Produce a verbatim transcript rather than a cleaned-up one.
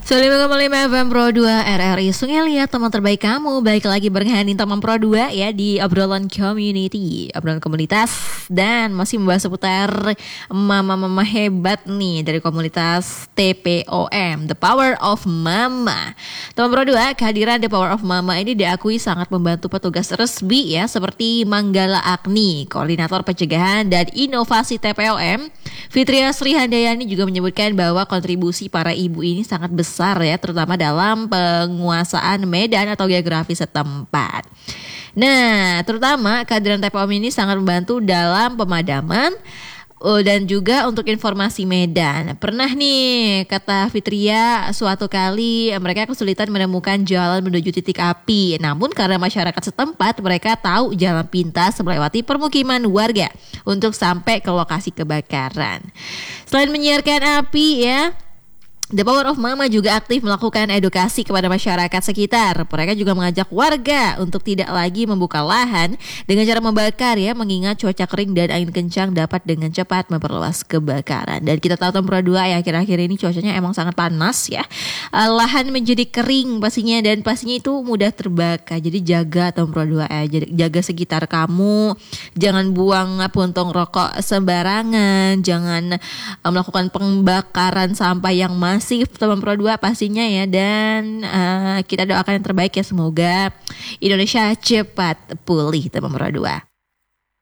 sembilan puluh lima koma lima F M Pro dua R R I Sungai Liat, teman terbaik kamu. Baik lagi bergani teman Pro dua ya di obrolan community, obrolan komunitas, dan masih membahas seputar mama-mama hebat nih dari komunitas T P O M, The Power of Mama. Teman Pro dua, kehadiran The Power of Mama ini diakui sangat membantu petugas resmi ya, seperti Manggala Agni, Koordinator Pencegahan dan Inovasi T P O M. Fitria Sri Handayani juga menyebutkan bahwa kontribusi para ibu ini sangat besar ya, terutama dalam penguasaan medan atau geografi setempat. Nah, terutama kehadiran T P O M ini sangat membantu dalam pemadaman Oh, dan juga untuk informasi medan. Pernah nih, kata Fitria, suatu kali mereka kesulitan menemukan jalan menuju titik api. Namun karena masyarakat setempat, mereka tahu jalan pintas melewati permukiman warga untuk sampai ke lokasi kebakaran. Selain menyiarkan api ya, The Power of Mama juga aktif melakukan edukasi kepada masyarakat sekitar. Mereka juga mengajak warga untuk tidak lagi membuka lahan dengan cara membakar ya, mengingat cuaca kering dan angin kencang dapat dengan cepat memperluas kebakaran. Dan kita tahu tahun dua ya, akhir-akhir ini cuacanya emang sangat panas ya. Uh, lahan menjadi kering pastinya, dan pastinya itu mudah terbakar. Jadi jaga tahun dua ya, jaga sekitar kamu. Jangan buang puntung rokok sembarangan, jangan uh, melakukan pembakaran sampah yang masih masih teman Pro dua pastinya ya, dan uh, kita doakan yang terbaik ya, semoga Indonesia cepat pulih teman Pro dua.